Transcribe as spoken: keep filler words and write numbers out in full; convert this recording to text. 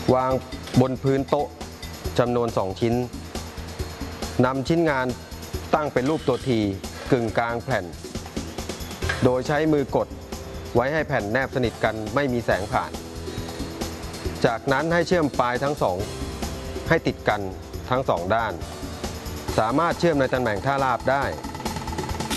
วางบนพื้นโต๊ะจำนวนสองชิ้นนำชิ้นงานตั้งเป็นรูปตัวทีกึ่งกลางแผ่นโดยใช้มือกดไว้ให้แผ่นแนบสนิทกันไม่มีแสงผ่านจากนั้นให้เชื่อมปลายทั้งสองให้ติดกันทั้งสองด้านสามารถเชื่อมในตำแหน่งท่าราบได้